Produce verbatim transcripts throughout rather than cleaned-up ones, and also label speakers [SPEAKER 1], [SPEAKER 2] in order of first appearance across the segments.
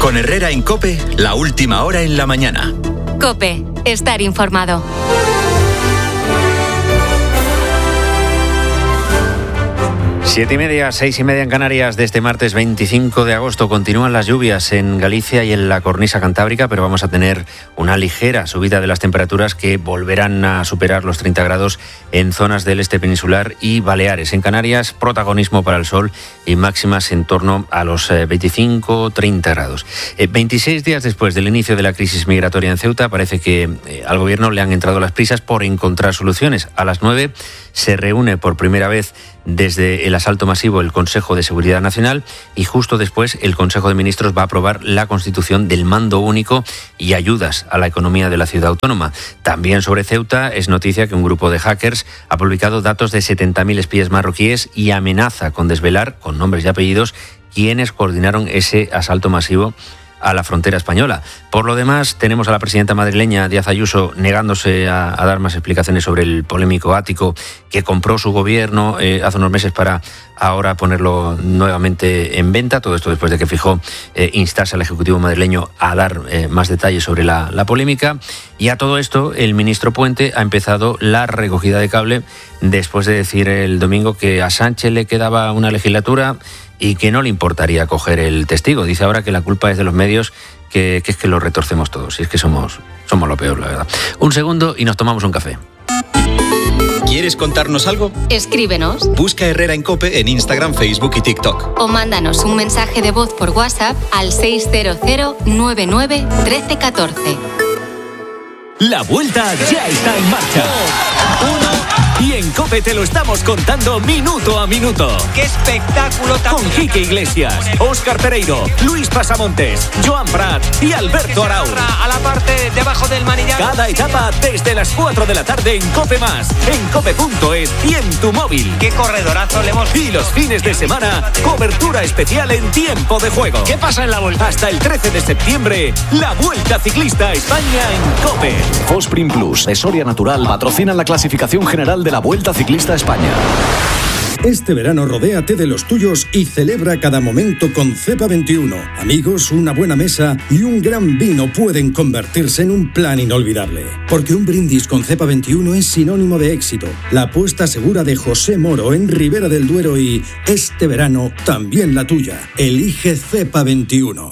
[SPEAKER 1] Con Herrera en COPE, la última hora en la mañana.
[SPEAKER 2] COPE, estar informado.
[SPEAKER 3] Siete y media, seis y media en Canarias de este martes veinticinco de agosto. Continúan las lluvias en Galicia y en la cornisa cantábrica, pero vamos a tener una ligera subida de las temperaturas que volverán a superar los treinta grados en zonas del este peninsular y Baleares. En Canarias, protagonismo para el sol y máximas en torno a los veinticinco treinta grados. Eh, veintiséis días después del inicio de la crisis migratoria en Ceuta, parece que eh, al gobierno le han entrado las prisas por encontrar soluciones. A las nueve se reúne por primera vez desde el asalto masivo el Consejo de Seguridad Nacional y justo después el Consejo de Ministros va a aprobar la constitución del mando único y ayudas a la economía de la ciudad autónoma. También sobre Ceuta es noticia que un grupo de hackers ha publicado datos de setenta mil espías marroquíes y amenaza con desvelar, con nombres y apellidos, quiénes coordinaron ese asalto masivo a la frontera española. Por lo demás, tenemos a la presidenta madrileña Díaz Ayuso negándose a, a dar más explicaciones sobre el polémico ático que compró su gobierno eh, hace unos meses para ahora ponerlo nuevamente en venta. Todo esto después de que fijó eh, instarse al Ejecutivo madrileño a dar eh, más detalles sobre la, la polémica. Y a todo esto, el ministro Puente ha empezado la recogida de cable después de decir el domingo que a Sánchez le quedaba una legislatura y que no le importaría coger el testigo. Dice ahora que la culpa es de los medios, que, que es que lo retorcemos todos. Y es que somos, somos lo peor, la verdad. Un segundo y nos tomamos un café.
[SPEAKER 1] ¿Quieres contarnos algo?
[SPEAKER 2] Escríbenos.
[SPEAKER 1] Busca Herrera en COPE en Instagram, Facebook y TikTok.
[SPEAKER 2] O mándanos un mensaje de voz por WhatsApp al seis cero cero nueve nueve uno tres uno cuatro.
[SPEAKER 4] La vuelta ya está en marcha. Uno. Y en COPE te lo estamos contando minuto a minuto.
[SPEAKER 5] ¡Qué espectáculo tan!
[SPEAKER 4] Con Quique Iglesias, Óscar Pereiro, Luis Pasamontes, Joan Prat y Alberto Arau.
[SPEAKER 5] A la parte de abajo del manillar.
[SPEAKER 4] Cada etapa desde las cuatro de la tarde en COPE Más, en cope punto es y en tu móvil.
[SPEAKER 5] ¡Qué corredorazo le hemos!
[SPEAKER 4] Y los fines de semana, cobertura especial en tiempo de juego.
[SPEAKER 5] ¿Qué pasa en la vuelta?
[SPEAKER 4] Hasta el trece de septiembre, la Vuelta Ciclista a España en COPE.
[SPEAKER 6] Fosprin Plus de Soria Natural patrocina la clasificación general de la Vuelta Ciclista a España.
[SPEAKER 7] Este verano rodéate de los tuyos y celebra cada momento con Cepa veintiuno. Amigos, una buena mesa y un gran vino pueden convertirse en un plan inolvidable. Porque un brindis con Cepa veintiuno es sinónimo de éxito. La apuesta segura de José Moro en Ribera del Duero y este verano también la tuya. Elige Cepa veintiuno.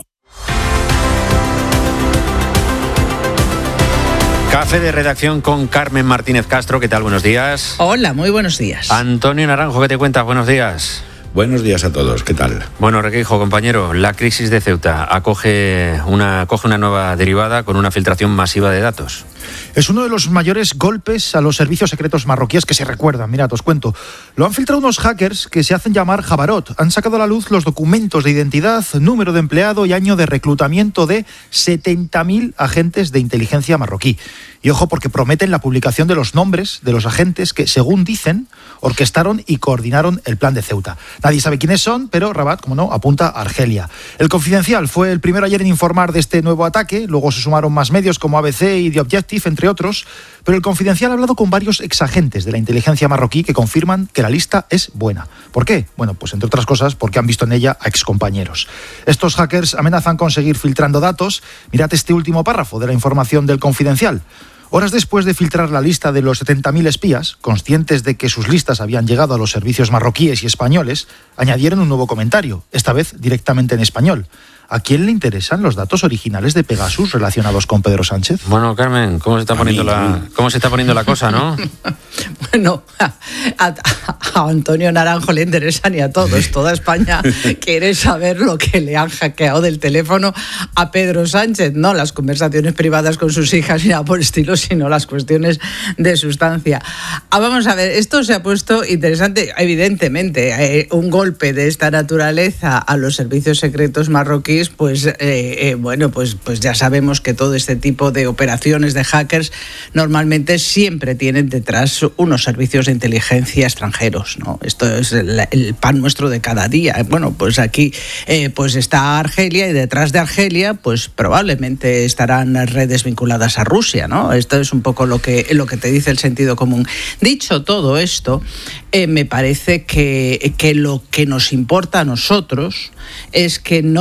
[SPEAKER 3] Café de redacción con Carmen Martínez Castro. ¿Qué tal? Buenos días.
[SPEAKER 8] Hola, muy buenos días.
[SPEAKER 3] Antonio Naranjo, ¿qué te cuentas? Buenos días.
[SPEAKER 9] Buenos días a todos, ¿qué tal?
[SPEAKER 3] Bueno, Requeijo, compañero, la crisis de Ceuta acoge una, acoge una nueva derivada con una filtración masiva de datos.
[SPEAKER 10] Es uno de los mayores golpes a los servicios secretos marroquíes que se recuerdan. Mirad, os cuento. Lo han filtrado unos hackers que se hacen llamar Jabarot. Han sacado a la luz los documentos de identidad, número de empleado y año de reclutamiento de setenta mil agentes de inteligencia marroquí. Y ojo, porque prometen la publicación de los nombres de los agentes que, según dicen, orquestaron y coordinaron el plan de Ceuta. Nadie sabe quiénes son, pero Rabat, como no, apunta a Argelia. El Confidencial fue el primero ayer en informar de este nuevo ataque, luego se sumaron más medios como A B C y The Objective, entre otros, pero el Confidencial ha hablado con varios exagentes de la inteligencia marroquí que confirman que la lista es buena. ¿Por qué? Bueno, pues entre otras cosas porque han visto en ella a excompañeros. Estos hackers amenazan con seguir filtrando datos. Mirad este último párrafo de la información del Confidencial. Horas después de filtrar la lista de los setenta mil espías, conscientes de que sus listas habían llegado a los servicios marroquíes y españoles, añadieron un nuevo comentario, esta vez directamente en español. ¿A quién le interesan los datos originales de Pegasus relacionados con Pedro Sánchez?
[SPEAKER 3] Bueno, Carmen, ¿cómo se está poniendo la, cómo se está poniendo la cosa, no?
[SPEAKER 8] Bueno, a, a, a Antonio Naranjo le interesa ni a todos. Toda España quiere saber lo que le han hackeado del teléfono a Pedro Sánchez. No las conversaciones privadas con sus hijas ni nada por el estilo, sino las cuestiones de sustancia. Ah, vamos a ver, esto se ha puesto interesante. Evidentemente, eh, un golpe de esta naturaleza a los servicios secretos marroquíes, pues eh, eh, bueno, pues, pues ya sabemos que todo este tipo de operaciones de hackers normalmente siempre tienen detrás unos servicios de inteligencia extranjeros, ¿no? Esto es el, el pan nuestro de cada día. Bueno, pues aquí eh, pues está Argelia y detrás de Argelia pues probablemente estarán redes vinculadas a Rusia, ¿no? Esto es un poco lo que, lo que te dice el sentido común. Dicho todo esto, eh, me parece que, que lo que nos importa a nosotros es que no necesitamos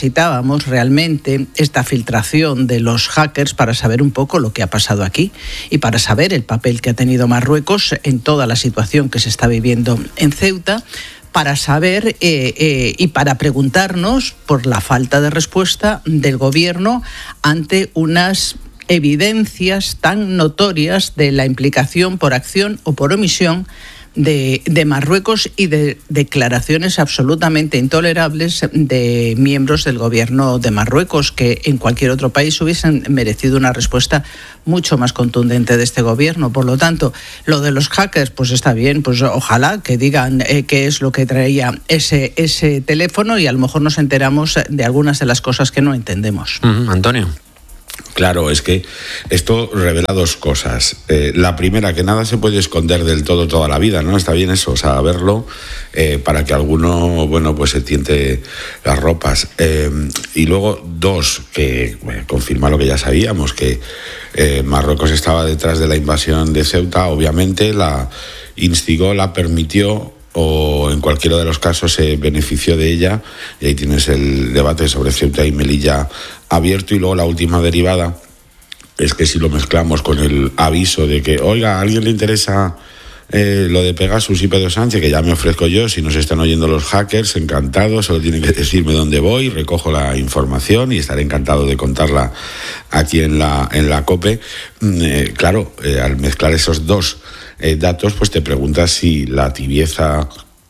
[SPEAKER 8] necesitábamos realmente esta filtración de los hackers para saber un poco lo que ha pasado aquí y para saber el papel que ha tenido Marruecos en toda la situación que se está viviendo en Ceuta, para saber eh, eh, y para preguntarnos por la falta de respuesta del gobierno ante unas evidencias tan notorias de la implicación por acción o por omisión de, de Marruecos y de declaraciones absolutamente intolerables de miembros del gobierno de Marruecos, que en cualquier otro país hubiesen merecido una respuesta mucho más contundente de este gobierno. Por lo tanto, lo de los hackers, pues está bien, pues ojalá que digan eh, qué es lo que traía ese, ese teléfono y a lo mejor nos enteramos de algunas de las cosas que no entendemos.
[SPEAKER 3] Uh-huh. Antonio.
[SPEAKER 9] Claro, es que esto revela dos cosas. Eh, la primera, que nada se puede esconder del todo toda la vida, ¿no? Está bien eso, o sea, verlo eh, para que alguno, bueno, pues se tiente las ropas. Eh, y luego, dos, que bueno, confirma lo que ya sabíamos, que eh, Marruecos estaba detrás de la invasión de Ceuta, obviamente, la instigó, la permitió, o en cualquiera de los casos se benefició de ella, y ahí tienes el debate sobre Ceuta y Melilla abierto. Y luego la última derivada es que si lo mezclamos con el aviso de que, oiga, ¿a alguien le interesa eh, lo de Pegasus y Pedro Sánchez? Que ya me ofrezco yo, si nos están oyendo los hackers, encantado, solo tienen que decirme dónde voy, recojo la información y estaré encantado de contarla aquí en la, en la COPE. Eh, claro, eh, al mezclar esos dos Eh, datos, pues te preguntas si la tibieza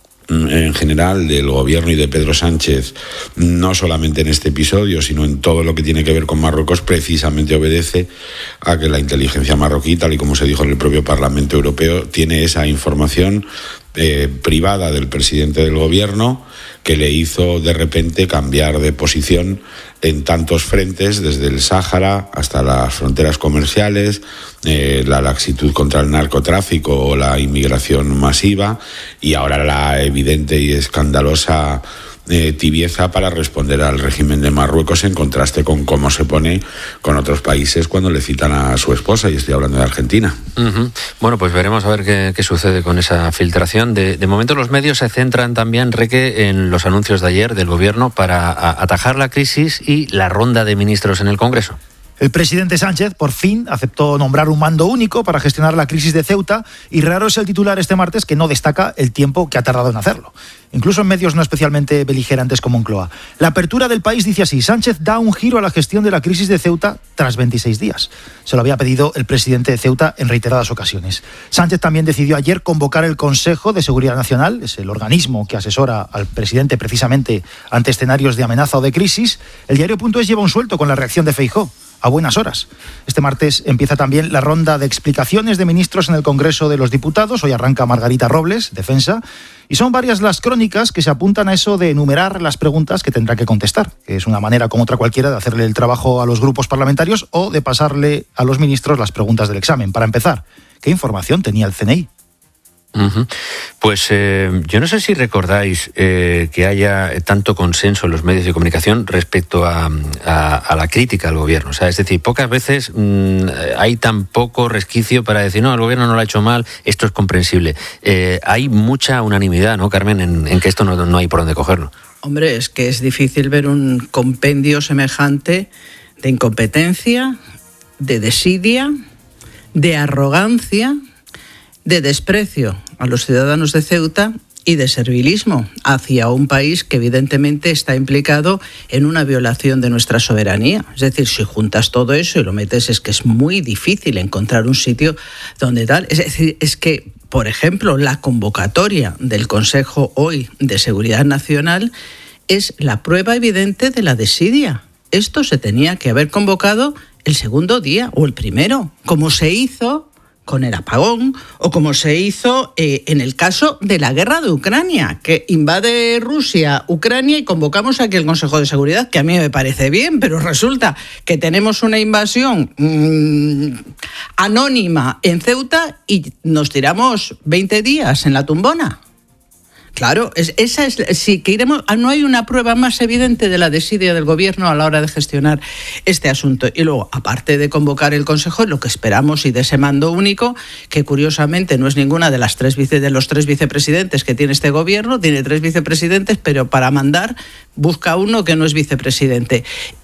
[SPEAKER 9] en general del gobierno y de Pedro Sánchez, no solamente en este episodio, sino en todo lo que tiene que ver con Marruecos, precisamente obedece a que la inteligencia marroquí, tal y como se dijo en el propio Parlamento Europeo, tiene esa información eh, privada del presidente del gobierno que le hizo de repente cambiar de posición en tantos frentes, desde el Sáhara hasta las fronteras comerciales, eh, la laxitud contra el narcotráfico o la inmigración masiva, y ahora la evidente y escandalosa eh, tibieza para responder al régimen de Marruecos, en contraste con cómo se pone con otros países cuando le citan a su esposa, y estoy hablando de Argentina.
[SPEAKER 3] Uh-huh. Bueno, pues veremos a ver qué, qué sucede con esa filtración. De, de momento los medios se centran también, Reque, en los anuncios de ayer del gobierno para a, atajar la crisis y la ronda de ministros en el Congreso.
[SPEAKER 10] El presidente Sánchez, por fin, aceptó nombrar un mando único para gestionar la crisis de Ceuta, y raro es el titular este martes que no destaca el tiempo que ha tardado en hacerlo, incluso en medios no especialmente beligerantes como Moncloa. La apertura del País dice así: Sánchez da un giro a la gestión de la crisis de Ceuta tras veintiséis días. Se lo había pedido el presidente de Ceuta en reiteradas ocasiones. Sánchez también decidió ayer convocar el Consejo de Seguridad Nacional, es el organismo que asesora al presidente precisamente ante escenarios de amenaza o de crisis. El diario.es lleva un suelto con la reacción de Feijóo a buenas horas. Este martes empieza también la ronda de explicaciones de ministros en el Congreso de los Diputados. Hoy arranca Margarita Robles, Defensa, y son varias las crónicas que se apuntan a eso de enumerar las preguntas que tendrá que contestar, que es una manera como otra cualquiera de hacerle el trabajo a los grupos parlamentarios o de pasarle a los ministros las preguntas del examen. Para empezar, ¿qué información tenía el C N I?
[SPEAKER 3] Uh-huh. Pues eh, yo no sé si recordáis eh, que haya tanto consenso en los medios de comunicación respecto a, a, a la crítica al gobierno. O sea, es decir, pocas veces mmm, hay tan poco resquicio para decir, no, el gobierno no lo ha hecho mal, esto es comprensible. Eh, hay mucha unanimidad, ¿no, Carmen?, en, en que esto no, no hay por dónde cogerlo.
[SPEAKER 8] Hombre, es que es difícil ver un compendio semejante de incompetencia, de desidia, de arrogancia, de desprecio a los ciudadanos de Ceuta y de servilismo hacia un país que evidentemente está implicado en una violación de nuestra soberanía. Es decir, si juntas todo eso y lo metes, es que es muy difícil encontrar un sitio donde tal. Es decir, es que, por ejemplo, la convocatoria del Consejo hoy de Seguridad Nacional es la prueba evidente de la desidia. Esto se tenía que haber convocado el segundo día o el primero, como se hizo con el apagón, o como se hizo eh, en el caso de la guerra de Ucrania, que invade Rusia Ucrania y convocamos aquí el Consejo de Seguridad, que a mí me parece bien, pero resulta que tenemos una invasión mmm, anónima en Ceuta y nos tiramos veinte días en la tumbona. Claro, es, esa es, si queremos, no hay una prueba más evidente de la desidia del gobierno a la hora de gestionar este asunto. Y luego, aparte de convocar el Consejo, lo que esperamos y de ese mando único, que curiosamente no es ninguna de las tres vice, de los tres vicepresidentes que tiene este gobierno, tiene tres vicepresidentes, pero para mandar busca uno que no es vicepresidente.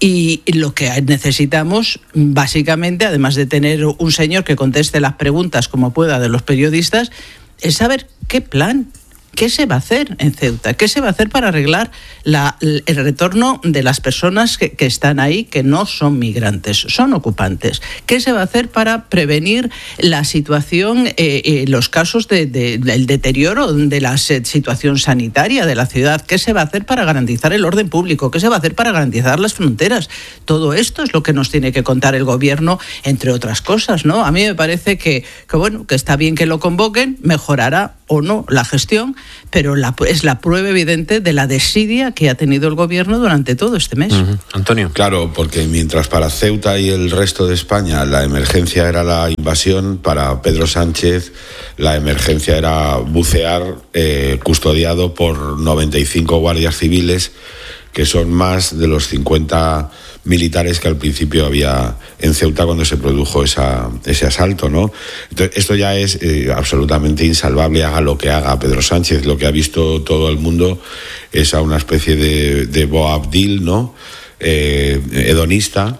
[SPEAKER 8] Y lo que necesitamos, básicamente, además de tener un señor que conteste las preguntas como pueda de los periodistas, es saber qué plan. ¿Qué se va a hacer en Ceuta? ¿Qué se va a hacer para arreglar la, el retorno de las personas que, que están ahí, que no son migrantes, son ocupantes? ¿Qué se va a hacer para prevenir la situación, eh, eh, los casos de, de, del deterioro de la situación sanitaria de la ciudad? ¿Qué se va a hacer para garantizar el orden público? ¿Qué se va a hacer para garantizar las fronteras? Todo esto es lo que nos tiene que contar el gobierno, entre otras cosas, ¿no? A mí me parece que, que bueno, que está bien que lo convoquen, mejorará o no la gestión, pero la, es la prueba evidente de la desidia que ha tenido el gobierno durante todo este mes.
[SPEAKER 3] Uh-huh. Antonio.
[SPEAKER 9] Claro, porque mientras para Ceuta y el resto de España la emergencia era la invasión, para Pedro Sánchez la emergencia era bucear eh, custodiado por noventa y cinco guardias civiles, que son más de los cincuenta militares que al principio había en Ceuta cuando se produjo esa, ese asalto, ¿no? Entonces, esto ya es eh, absolutamente insalvable, haga lo que haga Pedro Sánchez. Lo que ha visto todo el mundo es a una especie de, de Boabdil, ¿no? Eh, hedonista,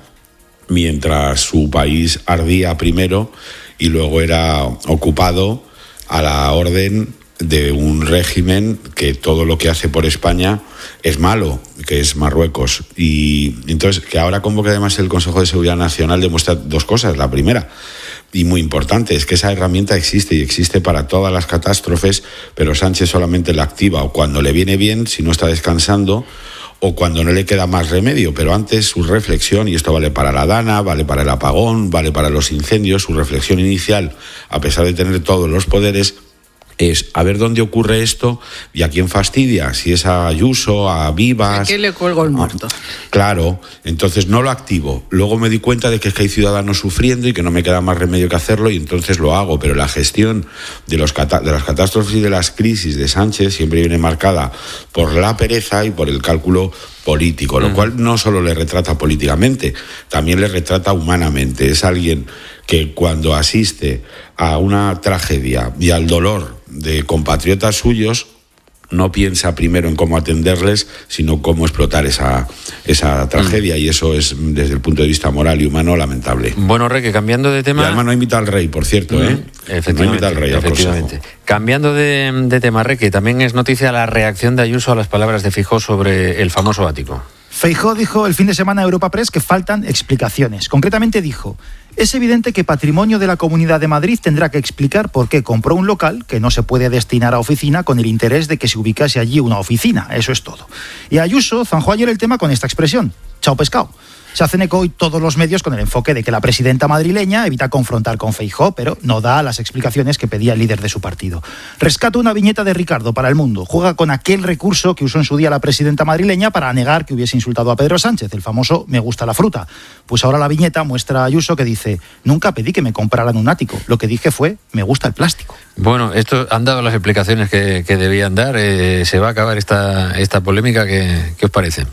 [SPEAKER 9] mientras su país ardía primero y luego era ocupado a la orden de un régimen que todo lo que hace por España es malo, que es Marruecos. Y entonces, que ahora convoque además el Consejo de Seguridad Nacional demuestra dos cosas. La primera, y muy importante, es que esa herramienta existe y existe para todas las catástrofes, pero Sánchez solamente la activa o cuando le viene bien, si no está descansando, o cuando no le queda más remedio. Pero antes su reflexión, y esto vale para la Dana, vale para el apagón, vale para los incendios, su reflexión inicial, a pesar de tener todos los poderes, es a ver dónde ocurre esto y a quién fastidia, si es a Ayuso, a Vivas...
[SPEAKER 8] ¿A qué le cuelgo el muerto?
[SPEAKER 9] Claro, entonces no lo activo. Luego me di cuenta de que es que hay ciudadanos sufriendo y que no me queda más remedio que hacerlo y entonces lo hago. Pero la gestión de, los cata- de las catástrofes y de las crisis de Sánchez siempre viene marcada por la pereza y por el cálculo político, lo uh-huh. cual no solo le retrata políticamente, también le retrata humanamente. Es alguien que cuando asiste a una tragedia y al dolor de compatriotas suyos, no piensa primero en cómo atenderles, sino cómo explotar esa, esa tragedia, mm. y eso es, desde el punto de vista moral y humano, lamentable.
[SPEAKER 3] Bueno, Rey, que cambiando de tema...
[SPEAKER 9] Y además no invita al rey, por cierto, mm. ¿eh?
[SPEAKER 3] Efectivamente,
[SPEAKER 9] no invita al rey,
[SPEAKER 3] efectivamente. Al cambiando de, de tema, Rey, que también es noticia la reacción de Ayuso a las palabras de Feijóo sobre el famoso ático.
[SPEAKER 10] Feijóo dijo el fin de semana a Europa Press que faltan explicaciones. Concretamente dijo: es evidente que Patrimonio de la Comunidad de Madrid tendrá que explicar por qué compró un local que no se puede destinar a oficina con el interés de que se ubicase allí una oficina. Eso es todo. Y Ayuso zanjó ayer el tema con esta expresión: chao pescado. Se hacen eco hoy todos los medios con el enfoque de que la presidenta madrileña evita confrontar con Feijóo, pero no da las explicaciones que pedía el líder de su partido. Rescato una viñeta de Ricardo para El Mundo. Juega con aquel recurso que usó en su día la presidenta madrileña para negar que hubiese insultado a Pedro Sánchez, el famoso "me gusta la fruta". Pues ahora la viñeta muestra a Ayuso que dice: nunca pedí que me compraran un ático. Lo que dije fue: me gusta el plástico.
[SPEAKER 3] Bueno, esto han dado las explicaciones que, que debían dar. Eh, se va a acabar esta, esta polémica. ¿Qué, qué os parece?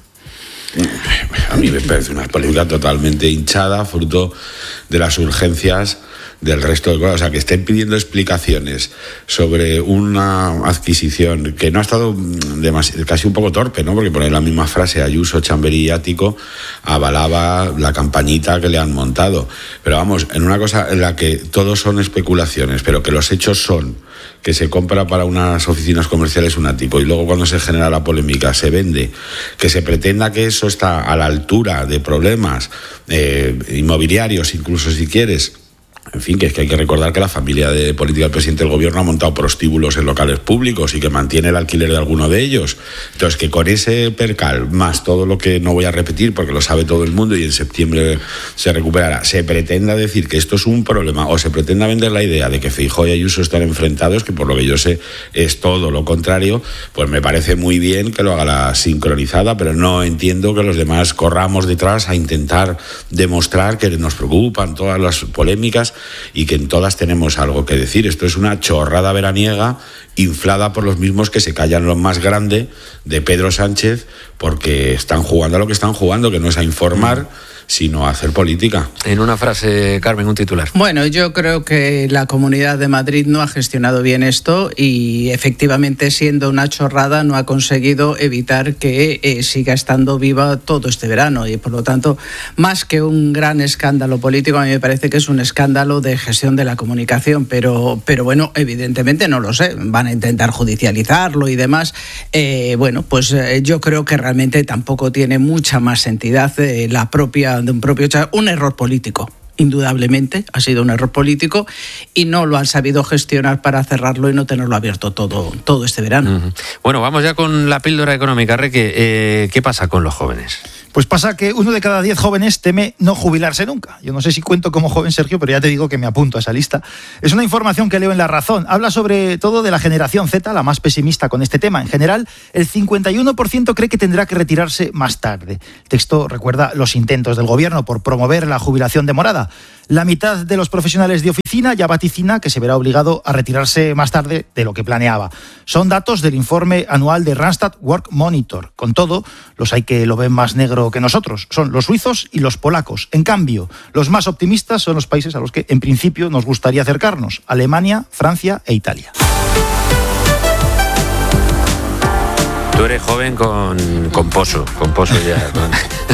[SPEAKER 9] A mí me parece una polémica totalmente hinchada, fruto de las urgencias del resto del... O sea, que estén pidiendo explicaciones sobre una adquisición que no ha estado demasi- casi un poco torpe, ¿no? Porque poner la misma frase, Ayuso, Chamberí y ático, avalaba la campañita que le han montado. Pero vamos, en una cosa en la que todos son especulaciones, pero que los hechos son que se compra para unas oficinas comerciales un ático y luego cuando se genera la polémica se vende, que se pretenda que eso está a la altura de problemas eh, inmobiliarios, incluso si quieres. En fin, que es que hay que recordar que la familia de política del presidente del gobierno ha montado prostíbulos en locales públicos y que mantiene el alquiler de alguno de ellos. Entonces, que con ese percal, más todo lo que no voy a repetir porque lo sabe todo el mundo y en septiembre se recuperará, se pretenda decir que esto es un problema o se pretenda vender la idea de que Feijóo y Ayuso están enfrentados, que por lo que yo sé es todo lo contrario, pues me parece muy bien que lo haga la sincronizada, pero no entiendo que los demás corramos detrás a intentar demostrar que nos preocupan todas las polémicas y que en todas tenemos algo que decir. Esto es una chorrada veraniega inflada por los mismos que se callan lo más grande de Pedro Sánchez, porque están jugando a lo que están jugando, que no es a informar, mm. sino a hacer política.
[SPEAKER 3] En una frase, Carmen, un titular.
[SPEAKER 8] Bueno, yo creo que la Comunidad de Madrid no ha gestionado bien esto y efectivamente, siendo una chorrada, no ha conseguido evitar que eh, siga estando viva todo este verano, y por lo tanto, más que un gran escándalo político, a mí me parece que es un escándalo de gestión de la comunicación, pero, pero bueno, evidentemente no lo sé, van a intentar judicializarlo y demás. Eh, bueno, pues eh, yo creo que realmente tampoco tiene mucha más entidad eh, la propia de un propio un error político. Indudablemente ha sido un error político y no lo han sabido gestionar para cerrarlo y no tenerlo abierto todo, todo este verano.
[SPEAKER 3] Uh-huh. Bueno, vamos ya con la píldora económica. Reque, eh, ¿qué pasa con los jóvenes?
[SPEAKER 10] Pues pasa que uno de cada diez jóvenes teme no jubilarse nunca. Yo no sé si cuento como joven, Sergio, pero ya te digo que me apunto a esa lista. Es una información que leo en La Razón. Habla sobre todo de la generación Z, la más pesimista con este tema. En general, el cincuenta y uno por ciento cree que tendrá que retirarse más tarde. El texto recuerda los intentos del gobierno por promover la jubilación demorada. La mitad de los profesionales de oficina ya vaticina que se verá obligado a retirarse más tarde de lo que planeaba. Son datos del informe anual de Randstad Work Monitor. Con todo, los hay que lo ven más negro que nosotros. Son los suizos y los polacos. En cambio, los más optimistas son los países a los que en principio nos gustaría acercarnos: Alemania, Francia e Italia.
[SPEAKER 3] Tú eres joven con, con pozo, con pozo ya. Con...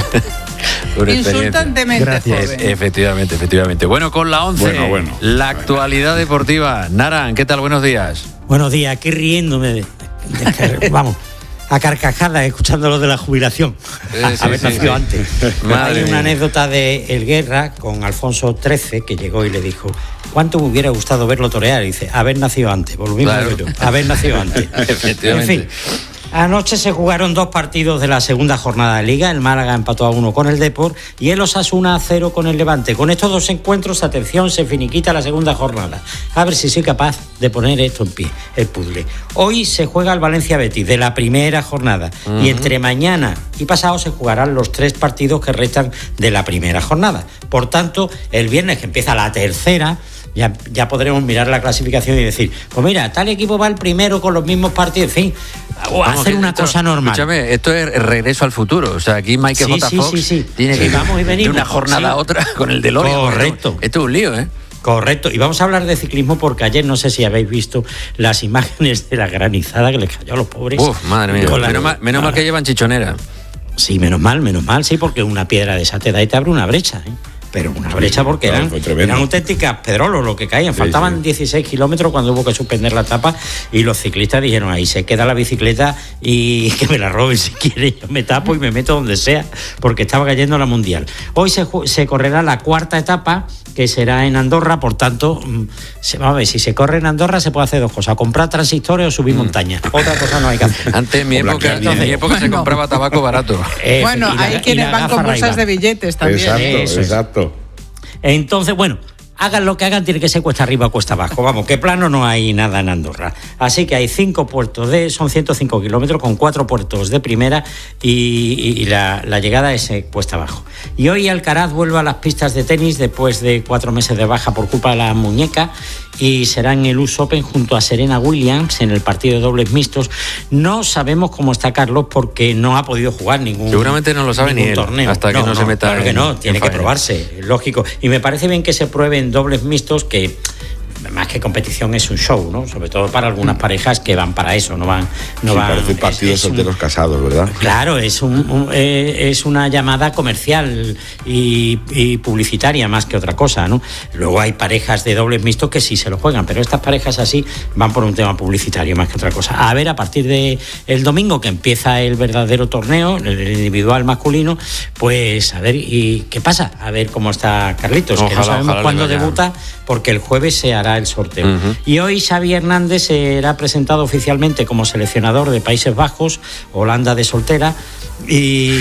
[SPEAKER 8] Insultantemente
[SPEAKER 3] Gracias.
[SPEAKER 8] joven.
[SPEAKER 3] Efectivamente, efectivamente. Bueno, con la once,
[SPEAKER 9] bueno, bueno.
[SPEAKER 3] la actualidad deportiva. Naran, ¿qué tal? Buenos días.
[SPEAKER 11] Buenos días, aquí riéndome de, de, de vamos, a carcajadas escuchando lo de la jubilación.
[SPEAKER 3] Sí, sí,
[SPEAKER 11] Haber
[SPEAKER 3] sí,
[SPEAKER 11] nacido
[SPEAKER 3] sí.
[SPEAKER 11] antes.
[SPEAKER 3] Madre
[SPEAKER 11] Hay una
[SPEAKER 3] mía.
[SPEAKER 11] anécdota de El Guerra con Alfonso trece, que llegó y le dijo: ¿cuánto me hubiera gustado verlo torear? Y dice: haber nacido antes, volvimos
[SPEAKER 3] Claro.
[SPEAKER 11] a verlo, haber nacido antes.
[SPEAKER 3] Efectivamente.
[SPEAKER 11] En fin. Anoche se jugaron dos partidos de la segunda jornada de Liga. El Málaga empató a uno con el Depor y el Osasuna a cero con el Levante. Con estos dos encuentros, atención, se finiquita la segunda jornada. A ver si soy capaz de poner esto en pie, el puzzle. Hoy se juega el Valencia-Betis de la primera jornada. Uh-huh. Y entre mañana y pasado se jugarán los tres partidos que restan de la primera jornada. Por tanto, el viernes, que empieza la tercera, Ya, ya podremos mirar la clasificación y decir: pues mira, tal equipo va el primero con los mismos partidos, en fin, o
[SPEAKER 3] Vamos,
[SPEAKER 11] hacer una
[SPEAKER 3] esto,
[SPEAKER 11] cosa normal.
[SPEAKER 3] Escúchame, esto es regreso al futuro. O sea, aquí Michael
[SPEAKER 11] Sí,
[SPEAKER 3] J.
[SPEAKER 11] sí,
[SPEAKER 3] Fox
[SPEAKER 11] sí, sí.
[SPEAKER 3] tiene
[SPEAKER 11] Sí,
[SPEAKER 3] que ir
[SPEAKER 11] vamos y venimos.
[SPEAKER 3] de una jornada
[SPEAKER 11] Sí.
[SPEAKER 3] a otra con el DeLorean.
[SPEAKER 11] Correcto.
[SPEAKER 3] Esto es un lío, ¿eh?
[SPEAKER 11] Correcto. Y vamos a hablar de ciclismo porque ayer no sé si habéis visto las imágenes de la granizada que les cayó a los pobres.
[SPEAKER 3] Uf, madre mía.
[SPEAKER 11] Con la-
[SPEAKER 3] Menos mal, menos mal que llevan chichonera.
[SPEAKER 11] Sí, menos mal, menos mal, sí, porque una piedra de esa te da y te abre una brecha, ¿eh? Pero una brecha porque
[SPEAKER 9] Claro,
[SPEAKER 11] eran,
[SPEAKER 9] fue tremendo.
[SPEAKER 11] eran auténticas pedrolos lo que caían.
[SPEAKER 9] Sí,
[SPEAKER 11] Faltaban
[SPEAKER 9] sí.
[SPEAKER 11] dieciséis kilómetros cuando hubo que suspender la etapa y los ciclistas dijeron: ahí se queda la bicicleta y que me la roben si quiere, yo me tapo y me meto donde sea, porque estaba cayendo la mundial. Hoy se, ju- se correrá la cuarta etapa, que será en Andorra. Por tanto, mm, se, vamos a ver, si se corre en Andorra se puede hacer dos cosas: comprar transistores o subir montaña. Otra cosa no hay que hacer.
[SPEAKER 3] Antes en mi
[SPEAKER 9] O
[SPEAKER 3] época,
[SPEAKER 9] blanquear
[SPEAKER 3] en mi
[SPEAKER 9] nieve.
[SPEAKER 3] época se
[SPEAKER 8] Bueno.
[SPEAKER 3] compraba tabaco barato.
[SPEAKER 11] Eh,
[SPEAKER 8] Bueno,
[SPEAKER 11] y la-
[SPEAKER 8] hay
[SPEAKER 11] y
[SPEAKER 8] quienes
[SPEAKER 11] la
[SPEAKER 8] van
[SPEAKER 11] gafa
[SPEAKER 8] con bolsas
[SPEAKER 11] Ray-Ban.
[SPEAKER 8] de billetes también.
[SPEAKER 9] Exacto,
[SPEAKER 11] Eso es.
[SPEAKER 9] exacto.
[SPEAKER 11] Entonces, bueno, hagan lo que hagan, tiene que ser cuesta arriba o cuesta abajo. Vamos, que plano no hay nada en Andorra. Así que hay cinco puertos de, son ciento cinco kilómetros con cuatro puertos de primera y, y- y la, la llegada es eh, cuesta abajo. Y hoy Alcaraz vuelve a las pistas de tenis después de cuatro meses de baja por culpa de la muñeca y será en el U S Open junto a Serena Williams en el partido de dobles mixtos. No sabemos cómo está Carlos porque no ha podido jugar ningún
[SPEAKER 3] Seguramente no lo sabe
[SPEAKER 11] ningún
[SPEAKER 3] ni él,
[SPEAKER 11] torneo.
[SPEAKER 3] hasta que no se meta
[SPEAKER 11] Claro que
[SPEAKER 3] en-
[SPEAKER 11] no, tiene
[SPEAKER 3] en
[SPEAKER 11] que
[SPEAKER 3] faena.
[SPEAKER 11] probarse, lógico. Y me parece bien que se prueben dobles mixtos, que más que competición es un show, ¿no? Sobre todo para algunas parejas que van para eso, no van... No
[SPEAKER 9] Sí,
[SPEAKER 11] van
[SPEAKER 9] parece partido
[SPEAKER 11] es- es un-
[SPEAKER 9] solteros casados, ¿verdad?
[SPEAKER 11] Claro, es un, un- eh, es una llamada comercial y, y publicitaria más que otra cosa, ¿no? Luego hay parejas de dobles mixtos que sí se lo juegan, pero estas parejas así van por un tema publicitario más que otra cosa. A ver, a partir de el domingo que empieza el verdadero torneo, el individual masculino, pues a ver, ¿y qué pasa? A ver cómo está Carlitos, que no
[SPEAKER 3] Ojalá,
[SPEAKER 11] sabemos
[SPEAKER 3] ojalá le
[SPEAKER 11] cuándo
[SPEAKER 3] vaya.
[SPEAKER 11] debuta, porque el jueves se hará el sorteo.
[SPEAKER 3] Ujú.
[SPEAKER 11] Y hoy Xavi Hernández será presentado oficialmente como seleccionador de Países Bajos, Holanda de soltera, y,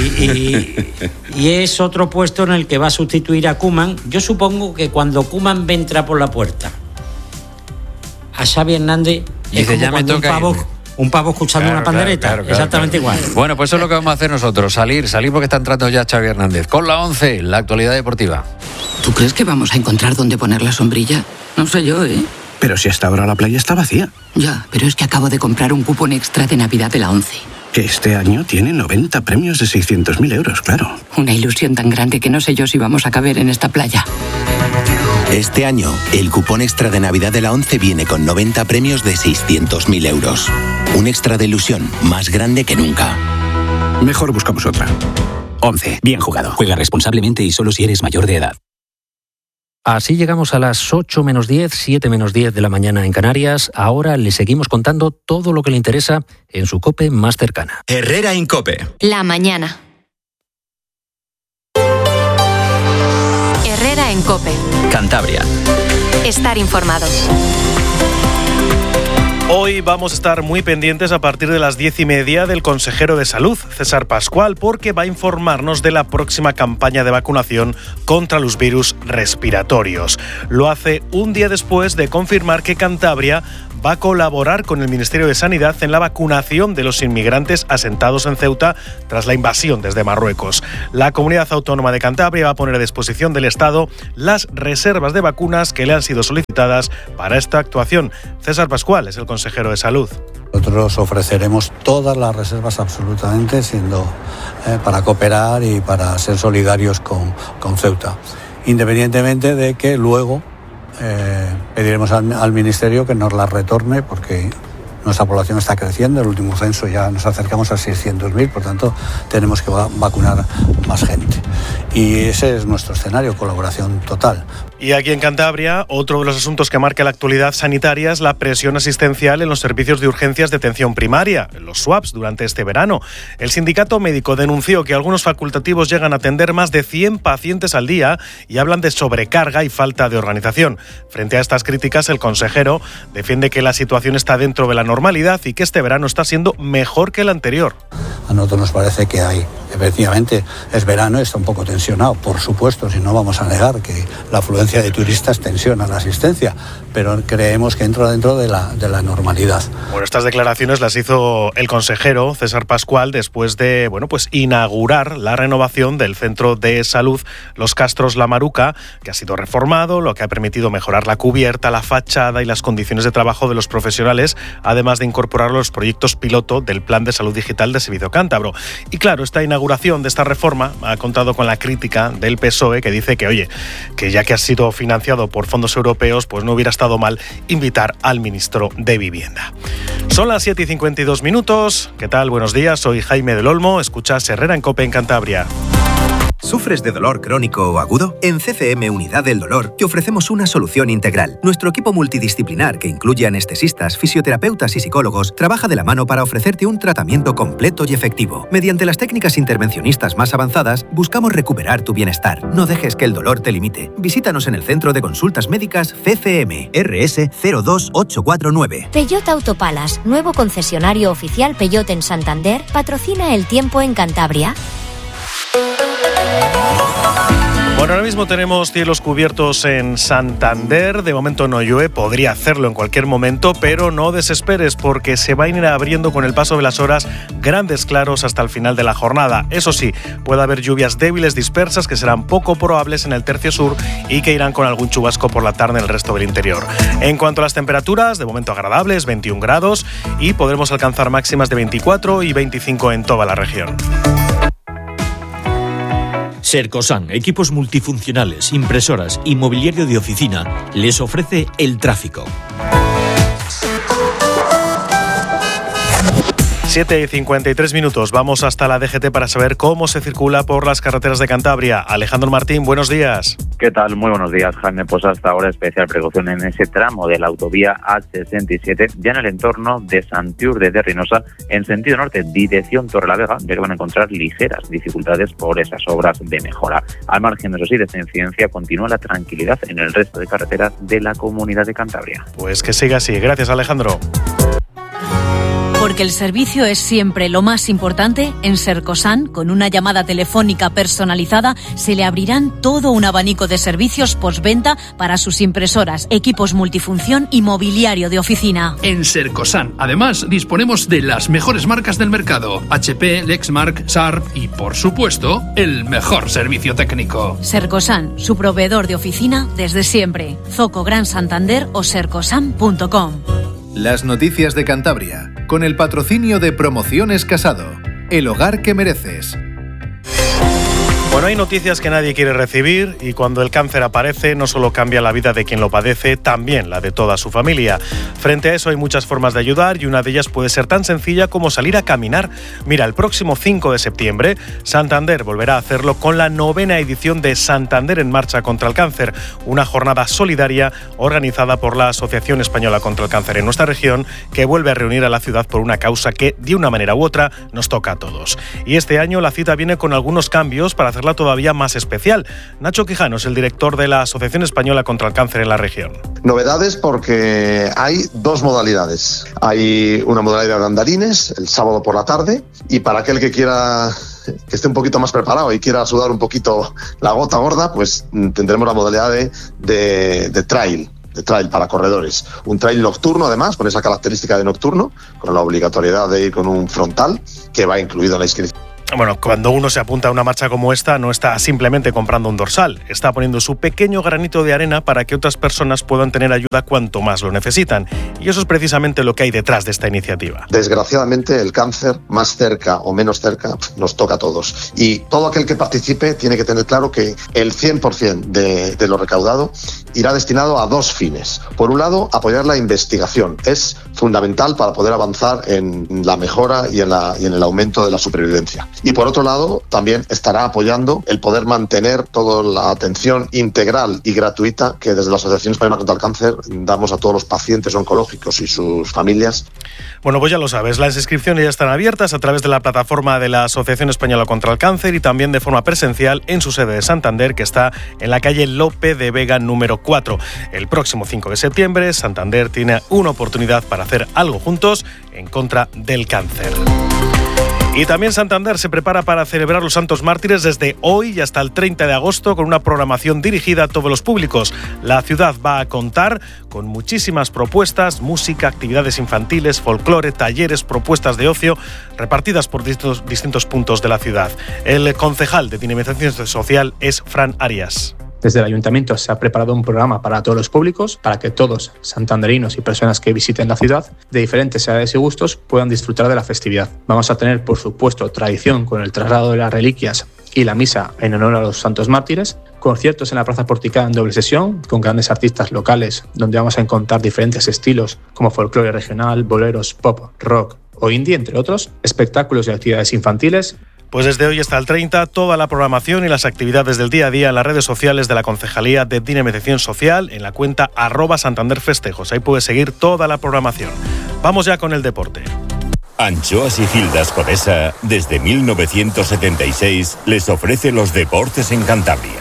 [SPEAKER 11] y- y es otro puesto en el que va a sustituir a Koeman. Yo supongo que cuando Koeman entra por la puerta, a Xavi Hernández es
[SPEAKER 3] Dice,
[SPEAKER 11] como
[SPEAKER 3] ya me
[SPEAKER 11] cuando un
[SPEAKER 3] toca
[SPEAKER 11] pavo,
[SPEAKER 3] irme.
[SPEAKER 11] un pavo escuchando
[SPEAKER 3] Claro,
[SPEAKER 11] una pandereta,
[SPEAKER 3] claro, claro,
[SPEAKER 11] exactamente
[SPEAKER 3] claro.
[SPEAKER 11] igual.
[SPEAKER 3] Bueno, pues eso es lo que vamos a hacer nosotros, salir, salir porque está entrando ya Xavi Hernández. Con la once, la actualidad deportiva.
[SPEAKER 12] ¿Tú crees que vamos a encontrar dónde poner la sombrilla? No sé yo, ¿eh?
[SPEAKER 13] Pero si hasta ahora la playa está vacía.
[SPEAKER 12] Ya, pero es que acabo de comprar un cupón extra de Navidad de la once.
[SPEAKER 13] Que este año tiene noventa premios de seiscientos mil euros, claro.
[SPEAKER 12] Una ilusión tan grande que no sé yo si vamos a caber en esta playa.
[SPEAKER 14] Este año, el cupón extra de Navidad de la once viene con noventa premios de seiscientos mil euros. Un extra de ilusión más grande que nunca.
[SPEAKER 13] Mejor buscamos otra. once. Bien jugado. Juega responsablemente y solo si eres mayor de edad.
[SPEAKER 3] Así llegamos a las ocho menos diez, siete menos diez de la mañana en Canarias. Ahora le seguimos contando todo lo que le interesa en su COPE más cercana.
[SPEAKER 1] Herrera Incope.
[SPEAKER 2] La mañana. Herrera en COPE.
[SPEAKER 1] Cantabria.
[SPEAKER 2] Estar informado.
[SPEAKER 15] Hoy vamos a estar muy pendientes a partir de las diez y media del consejero de Salud, César Pascual, porque va a informarnos de la próxima campaña de vacunación contra los virus respiratorios. Lo hace un día después de confirmar que Cantabria va a colaborar con el Ministerio de Sanidad en la vacunación de los inmigrantes asentados en Ceuta tras la invasión desde Marruecos. La Comunidad Autónoma de Cantabria va a poner a disposición del Estado las reservas de vacunas que le han sido solicitadas para esta actuación. César Pascual es el consejero de Salud.
[SPEAKER 16] Nosotros ofreceremos todas las reservas absolutamente, siendo eh, para cooperar y para ser solidarios con, con Ceuta, independientemente de que luego Eh, pediremos al, al Ministerio que nos la retorne porque nuestra población está creciendo, el último censo ya nos acercamos a seiscientos mil, por tanto tenemos que va- vacunar más gente. Y ese es nuestro escenario, colaboración total.
[SPEAKER 15] Y aquí en Cantabria, otro de los asuntos que marca la actualidad sanitaria es la presión asistencial en los servicios de urgencias de atención primaria, los S W A Ps, durante este verano. El sindicato médico denunció que algunos facultativos llegan a atender más de cien pacientes al día y hablan de sobrecarga y falta de organización. Frente a estas críticas, el consejero defiende que la situación está dentro de la normalidad y que este verano está siendo mejor que el anterior.
[SPEAKER 16] A nosotros nos parece que hay, efectivamente, es verano, está un poco tensionado, por supuesto, si no vamos a negar que la afluencia de turistas tensiona la asistencia, pero creemos que entra dentro de la, de la normalidad.
[SPEAKER 15] Bueno, estas declaraciones las hizo el consejero César Pascual después de, bueno, pues inaugurar la renovación del Centro de Salud Los Castros La Maruca, que ha sido reformado, lo que ha permitido mejorar la cubierta, la fachada y las condiciones de trabajo de los profesionales, además de incorporar los proyectos piloto del Plan de Salud Digital de Servicio Cántabro. Y claro, esta inauguración de esta reforma ha contado con la crítica del P S O E, que dice que, oye, que ya que ha sido financiado por fondos europeos, pues no hubiera estado mal invitar al ministro de Vivienda. Son las siete y cincuenta y dos minutos. ¿Qué tal? Buenos días, soy Jaime del Olmo. Escuchas Herrera en COPE en Cantabria.
[SPEAKER 17] ¿Sufres de dolor crónico o agudo? En C C M Unidad del Dolor te ofrecemos una solución integral. Nuestro equipo multidisciplinar, que incluye anestesistas, fisioterapeutas y psicólogos, trabaja de la mano para ofrecerte un tratamiento completo y efectivo. Mediante las técnicas intervencionistas más avanzadas, buscamos recuperar tu bienestar. No dejes que el dolor te limite. Visítanos en el Centro de Consultas Médicas C C M, R S cero dos ocho cuatro nueve.
[SPEAKER 18] Peugeot Autopalas, nuevo concesionario oficial Peugeot en Santander, patrocina el tiempo en Cantabria.
[SPEAKER 15] Bueno, ahora mismo tenemos cielos cubiertos en Santander. De momento no llueve, podría hacerlo en cualquier momento, pero no desesperes porque se van a ir abriendo con el paso de las horas grandes claros hasta el final de la jornada. Eso sí, puede haber lluvias débiles dispersas que serán poco probables en el tercio sur y que irán con algún chubasco por la tarde en el resto del interior. En cuanto a las temperaturas, de momento agradables, veintiún grados, y podremos alcanzar máximas de veinticuatro y veinticinco en toda la región.
[SPEAKER 19] Sercosan, equipos multifuncionales, impresoras y mobiliario de oficina, les ofrece el tráfico.
[SPEAKER 15] siete y cincuenta y tres minutos. Vamos hasta la D G T para saber cómo se circula por las carreteras de Cantabria. Alejandro Martín, buenos días.
[SPEAKER 20] ¿Qué tal? Muy buenos días, Jaime. Pues hasta ahora especial precaución en ese tramo de la autovía A sesenta y siete, ya en el entorno de Santiurde de Reynosa, en sentido norte, dirección Torrelavega, ya que van a encontrar ligeras dificultades por esas obras de mejora. Al margen, eso sí, de esta incidencia, continúa la tranquilidad en el resto de carreteras de la Comunidad de Cantabria.
[SPEAKER 15] Pues que siga así. Gracias, Alejandro.
[SPEAKER 21] Porque el servicio es siempre lo más importante, en Sercosan, con una llamada telefónica personalizada, se le abrirán todo un abanico de servicios postventa para sus impresoras, equipos multifunción y mobiliario de oficina.
[SPEAKER 22] En Sercosan, además, disponemos de las mejores marcas del mercado: H P, Lexmark, Sharp y, por supuesto, el mejor servicio técnico.
[SPEAKER 21] Sercosan, su proveedor de oficina desde siempre. Zoco Gran Santander o sercosan punto com.
[SPEAKER 23] Las noticias de Cantabria, con el patrocinio de Promociones Casado, el hogar que mereces.
[SPEAKER 15] Bueno, hay noticias que nadie quiere recibir y cuando el cáncer aparece no solo cambia la vida de quien lo padece, también la de toda su familia. Frente a eso hay muchas formas de ayudar y una de ellas puede ser tan sencilla como salir a caminar. Mira, el próximo cinco de septiembre Santander volverá a hacerlo con la novena edición de Santander en Marcha contra el Cáncer, una jornada solidaria organizada por la Asociación Española contra el Cáncer en nuestra región, que vuelve a reunir a la ciudad por una causa que, de una manera u otra, nos toca a todos. Y este año la cita viene con algunos cambios para hacer todavía más especial. Nacho Quijano es el director de la Asociación Española contra el Cáncer en la región.
[SPEAKER 24] Novedades porque hay dos modalidades. Hay una modalidad de andarines el sábado por la tarde y para aquel que quiera que esté un poquito más preparado y quiera sudar un poquito la gota gorda, pues tendremos la modalidad de, de, de trail. de trail para corredores. Un trail nocturno, además, con esa característica de nocturno, con la obligatoriedad de ir con un frontal que va incluido en la inscripción.
[SPEAKER 15] Bueno, cuando uno se apunta a una marcha como esta, no está simplemente comprando un dorsal, está poniendo su pequeño granito de arena para que otras personas puedan tener ayuda cuanto más lo necesitan. Y eso es precisamente lo que hay detrás de esta iniciativa.
[SPEAKER 24] Desgraciadamente, el cáncer, más cerca o menos cerca, nos toca a todos. Y todo aquel que participe tiene que tener claro que el cien por ciento de, de lo recaudado irá destinado a dos fines. Por un lado, apoyar la investigación. Es fundamental para poder avanzar en la mejora y en, la, y en el aumento de la supervivencia. Y por otro lado, también estará apoyando el poder mantener toda la atención integral y gratuita que desde la Asociación Española contra el Cáncer damos a todos los pacientes oncológicos y sus familias.
[SPEAKER 15] Bueno, pues ya lo sabes, las inscripciones ya están abiertas a través de la plataforma de la Asociación Española contra el Cáncer y también de forma presencial en su sede de Santander, que está en la calle Lope de Vega número cuatro. El próximo cinco de septiembre, Santander tiene una oportunidad para hacer algo juntos en contra del cáncer. Y también Santander se prepara para celebrar los Santos Mártires desde hoy y hasta el treinta de agosto con una programación dirigida a todos los públicos. La ciudad va a contar con muchísimas propuestas, música, actividades infantiles, folclore, talleres, propuestas de ocio repartidas por distintos, distintos puntos de la ciudad. El concejal de Dinamización Social es Fran Arias.
[SPEAKER 25] Desde el Ayuntamiento se ha preparado un programa para todos los públicos, para que todos, santanderinos y personas que visiten la ciudad, de diferentes edades y gustos, puedan disfrutar de la festividad. Vamos a tener, por supuesto, tradición con el traslado de las reliquias y la misa en honor a los Santos Mártires, conciertos en la Plaza Porticada en doble sesión, con grandes artistas locales, donde vamos a encontrar diferentes estilos, como folclore regional, boleros, pop, rock o indie, entre otros, espectáculos y actividades infantiles.
[SPEAKER 15] Pues desde hoy hasta el treinta, toda la programación y las actividades del día a día en las redes sociales de la Concejalía de Dinamización Social en la cuenta arroba Santander Festejos. Ahí puedes seguir toda la programación. Vamos ya con el deporte.
[SPEAKER 26] Anchoas y Gildas Codesa, desde mil novecientos setenta y seis, les ofrece los deportes en Cantabria.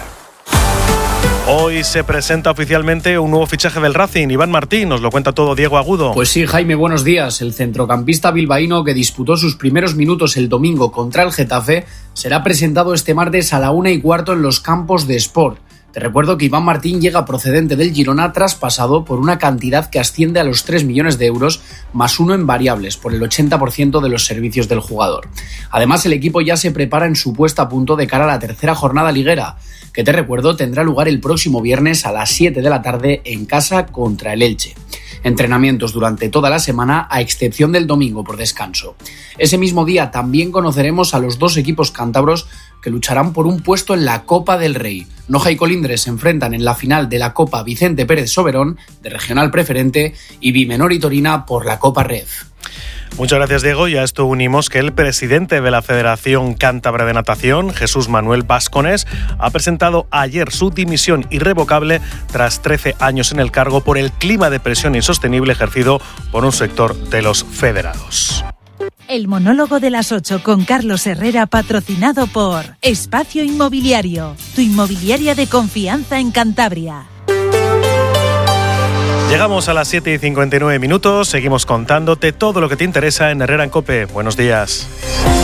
[SPEAKER 15] Hoy se presenta oficialmente un nuevo fichaje del Racing. Iván Martín, nos lo cuenta todo Diego Agudo.
[SPEAKER 27] Pues sí, Jaime, buenos días. El centrocampista bilbaíno que disputó sus primeros minutos el domingo contra el Getafe será presentado este martes a la una y cuarto en los campos de Sport. Te recuerdo que Iván Martín llega procedente del Girona traspasado por una cantidad que asciende a los tres millones de euros más uno en variables por el ochenta por ciento de los servicios del jugador. Además, el equipo ya se prepara en su puesta a punto de cara a la tercera jornada liguera, que te recuerdo tendrá lugar el próximo viernes a las siete de la tarde en casa contra el Elche. Entrenamientos durante toda la semana, a excepción del domingo por descanso. Ese mismo día también conoceremos a los dos equipos cántabros que lucharán por un puesto en la Copa del Rey. Noja y Colindres se enfrentan en la final de la Copa Vicente Pérez Soberón, de Regional Preferente, y Bimenor y Torina por la Copa Ref.
[SPEAKER 15] Muchas gracias, Diego. Y a esto unimos que el presidente de la Federación Cántabra de Natación, Jesús Manuel Vascones, ha presentado ayer su dimisión irrevocable tras trece años en el cargo por el clima de presión insostenible ejercido por un sector de los federados.
[SPEAKER 28] El monólogo de las ocho con Carlos Herrera, patrocinado por Espacio Inmobiliario, tu inmobiliaria de confianza en Cantabria.
[SPEAKER 15] Llegamos a las siete y cincuenta y nueve minutos, seguimos contándote todo lo que te interesa en Herrera en COPE. Buenos días.